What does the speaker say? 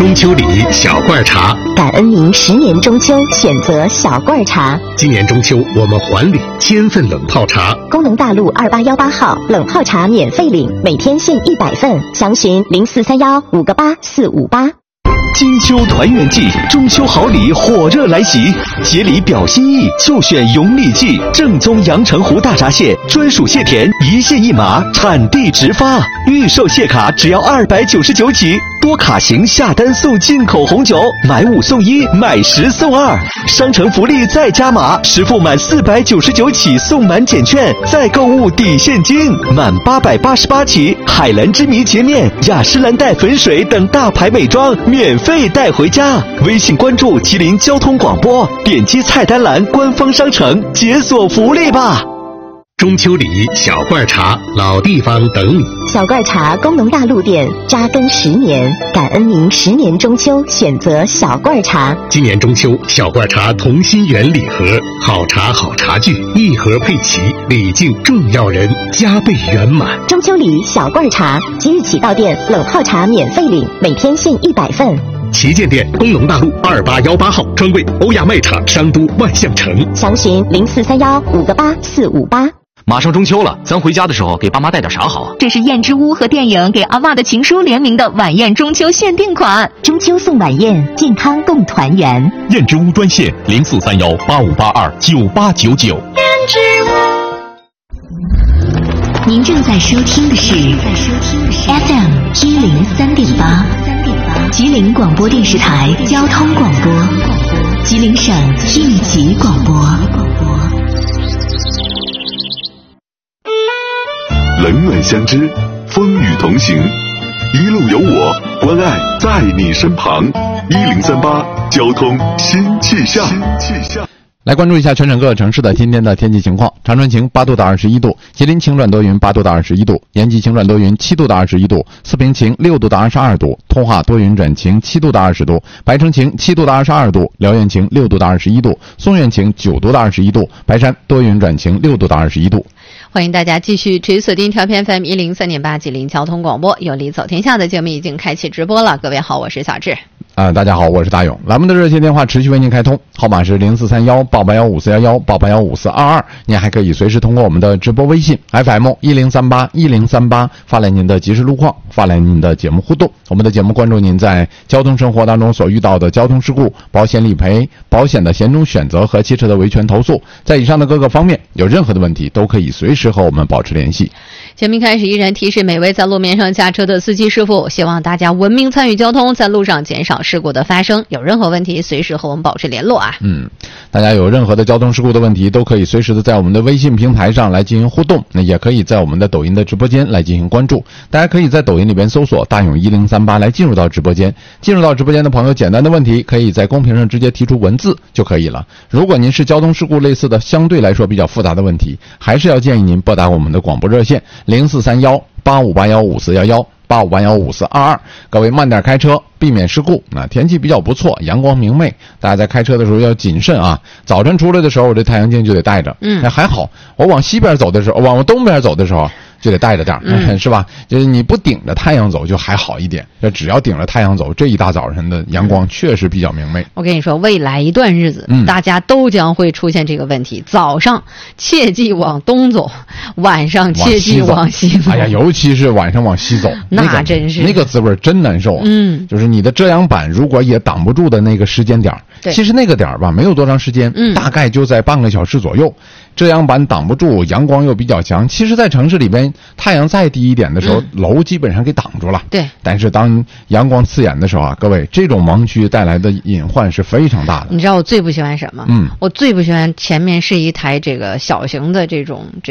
中秋礼小罐茶， 感恩您10年中秋选择小罐茶。 今年中秋我们还礼1000份冷泡茶。 工农大路2818号冷泡茶免费领，每天限100份，详询0431-58458。 金秋团圆季，中秋好礼火热来袭，节礼表心意就选永礼记正宗阳澄湖大闸蟹，专属蟹田，一蟹一码，产地直发，预售蟹卡只要299起，多卡型下单送进口红酒，买5送1，买10送2，商城福利再加码，实付满499起送满减券，再购物抵现金，满888起，海蓝之谜洁面、雅诗兰黛粉水等大牌美妆免费带回家。微信关注吉林交通广播，点击菜单栏官方商城解锁福利吧。 中秋礼小罐茶，老地方等你。 小罐茶工农大路店扎根10年，感恩您10年中秋选择小罐茶。 今年中秋，小罐茶同心圆礼盒，好茶好茶具，一盒配齐，礼敬重要人，加倍圆满。 中秋礼小罐茶，即日起到店冷泡茶免费领，每天限100份。 旗舰店工农大路2818号，专柜欧亚卖场商都万象城， 详询0431-58458。 马上中秋了，咱回家的时候给爸妈带点啥好啊？ 这是燕之屋和电影给阿嬷的情书联名的晚宴中秋限定款， 中秋送晚宴，健康共团圆。 燕之屋专线043185829899。燕之屋。您正在收听的是 FM 103.8，吉林广播电视台交通广播，吉林省一级广播。 冷暖相知，风雨同行，一路有我，关爱在你身旁。1038交通新气象。 来关注一下全省各个城市的今天的天气情况。长春晴8度到21度，吉林晴转多云8度到21度，延吉晴转多云7度到21度，四平晴6度到22度，通化多云转晴7度到20度，白城晴7度到22度，辽源晴6度到21度，松原晴9度到21度，白山多云转晴6度到21度。 欢迎大家继续持续锁定调频 FM 103.8吉林交通广播，有理走天下的节目已经开启直播了。各位好，我是小智。 大家好，我是大勇。栏目的热线电话持续为您开通，号码是043188154188154422。您还可以随时通过我们的直播微信 FM 1038发来您的即时路况，发来您的节目互动。我们的节目关注您在交通生活当中所遇到的交通事故、保险理赔、保险的险种选择和汽车的维权投诉，在以上的各个方面有任何的问题都可以随时和我们保持联系。 节目开始依然提示每位在路面上驾车的司机师傅，希望大家文明参与交通，在路上减少事故的发生，有任何问题随时和我们保持联络啊。 大家有任何的交通事故的问题都可以随时的在我们的微信平台上来进行互动，那也可以在我们的抖音的直播间来进行关注。大家可以在抖音里边搜索大勇1038来进入到直播间。进入到直播间的朋友，简单的问题可以在公屏上直接提出文字就可以了。如果您是交通事故类似的相对来说比较复杂的问题，还是要建议您拨打我们的广播热线04318581541185815422。各位慢点开车，避免事故。天气比较不错，阳光明媚，大家在开车的时候要谨慎啊。早晨出来的时候，我这太阳镜就得带着。还好，我往西边走的时候，往东边走的时候就得带着点，是吧？就是你不顶着太阳走就还好一点，只要顶着太阳走，这一大早晨的阳光确实比较明媚。 我跟你说，未来一段日子，大家都将会出现这个问题。早上切记往东走，晚上切记往西走。 哎呀，尤其是晚上往西走， 那真是那个滋味真难受。就是你的遮阳板如果也挡不住的那个时间点，其实那个点吧没有多长时间，大概就在半个小时左右。遮阳板挡不住，阳光又比较强。其实在城市里边太阳再低一点的时候，楼基本上给挡住了。 对。 但是当阳光刺眼的时候啊，各位，这种盲区带来的隐患是非常大的。 你知道我最不喜欢什么？我最不喜欢前面是一台这个小型的这种